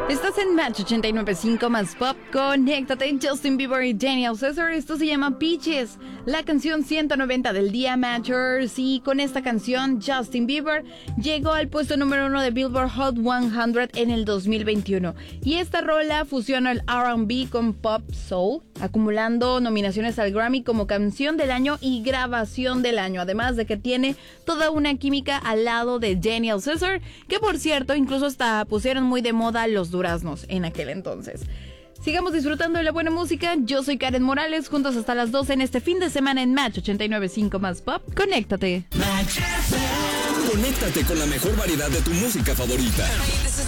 Estás en Match 89.5 más pop. Conéctate. Justin Bieber y Daniel Caesar. Esto se llama Peaches, la canción 190 del día, Matchers. Y con esta canción, Justin Bieber llegó al puesto número 1 de Billboard Hot 100 en el 2021. Y esta rola fusiona el R&B con pop soul, acumulando nominaciones al Grammy como canción del año y grabación del año. Además de que tiene toda una química al lado de Daniel Caesar, que por cierto, incluso hasta pusieron muy de moda los duraznos en aquel entonces. Sigamos disfrutando de la buena música. Yo soy Karen Morales, juntos hasta las 12 en este fin de semana en Match 89.5 más pop. Conéctate. Conéctate con la mejor variedad de tu música favorita. This is